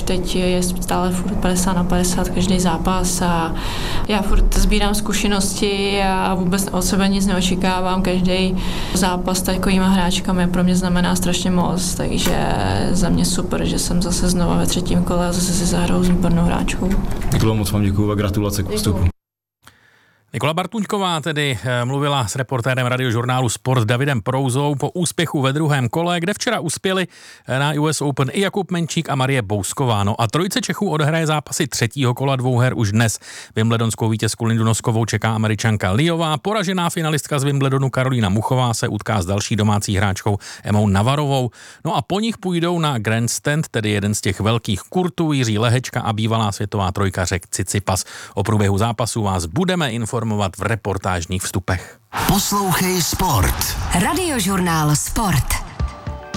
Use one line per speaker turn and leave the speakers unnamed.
teď je stále furt 50/50 každý zápas a já furt sbírám zkušenosti a vůbec od sebe nic neočekávám. Každý zápas s takovýma hráčkami pro mě znamená strašně moc, takže za mě super, že jsem zase znova ve 3. kole a zase si zahraju s výbornou hráčkou.
Nikola, moc vám děkuju a gratulace k postupu.
Nikola Bartuňková tedy mluvila s reportérem radiožurnálu Sport Davidem Prouzou po úspěchu ve 2. kole, kde včera uspěli na US Open i Jakub Menčík a Marie Bousková. No a trojice Čechů odhraje zápasy 3. kola dvouher už dnes. Wimbledonskou vítězku Lindu Noskovou čeká Američanka Liová. Poražená finalistka z Wimbledonu Karolína Muchová se utká s další domácí hráčkou Emou Navarovou. No a po nich půjdou na Grandstand, tedy jeden z těch velkých kurtů, Jiří Lehečka a bývalá světová trojka Řek Tsitsipas. O průběhu zápasu vás budeme informovat v reportážních vstupech.
Poslouchej Sport.
Radiožurnál Sport.